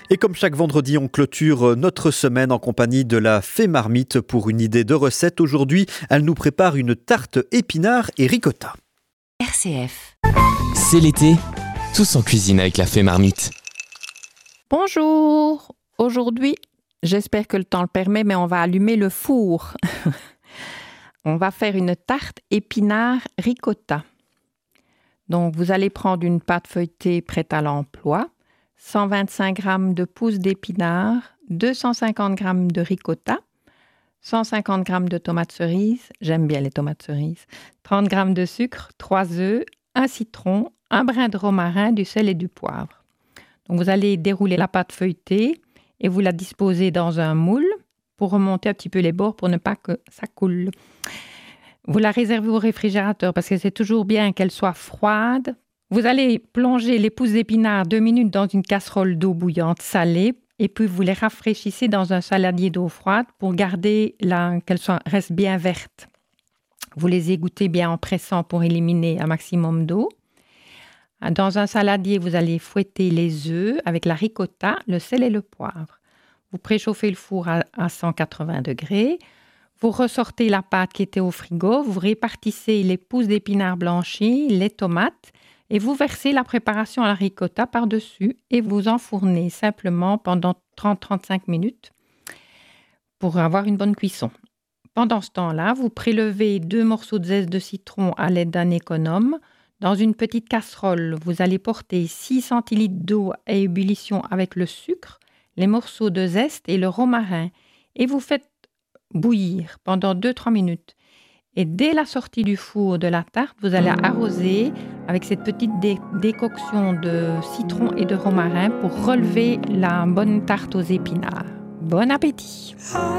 Et comme chaque vendredi, on clôture notre semaine en compagnie de la Fée Marmite pour une idée de recette. Aujourd'hui, elle nous prépare une tarte épinards et ricotta. RCF. C'est l'été, tous en cuisine avec la Fée Marmite. Bonjour. Aujourd'hui, j'espère que le temps le permet, mais on va allumer le four. On va faire une tarte épinards ricotta. Donc, vous allez prendre une pâte feuilletée prête à l'emploi, 125 g de pousses d'épinards, 250 g de ricotta, 150 g de tomates cerises, j'aime bien les tomates cerises, 30 g de sucre, 3 œufs, un citron, un brin de romarin, du sel et du poivre. Donc, vous allez dérouler la pâte feuilletée et vous la disposez dans un moule pour remonter un petit peu les bords pour ne pas que ça coule. Vous la réservez au réfrigérateur parce que c'est toujours bien qu'elle soit froide. Vous allez plonger les pousses d'épinards 2 minutes dans une casserole d'eau bouillante salée et puis vous les rafraîchissez dans un saladier d'eau froide pour garder qu'elles restent bien vertes. Vous les égouttez bien en pressant pour éliminer un maximum d'eau. Dans un saladier, vous allez fouetter les œufs avec la ricotta, le sel et le poivre. Vous préchauffez le four à 180 degrés. Vous ressortez la pâte qui était au frigo. Vous répartissez les pousses d'épinards blanchis, les tomates et vous versez la préparation à la ricotta par-dessus et vous enfournez simplement pendant 30-35 minutes pour avoir une bonne cuisson. Pendant ce temps-là, vous prélevez 2 morceaux de zeste de citron à l'aide d'un économe. Dans une petite casserole, vous allez porter 6 centilitres d'eau à ébullition avec le sucre, les morceaux de zeste et le romarin. Et vous faites bouillir pendant 2-3 minutes. Et dès la sortie du four de la tarte, vous allez arroser avec cette petite décoction de citron et de romarin pour relever la bonne tarte aux épinards. Bon appétit!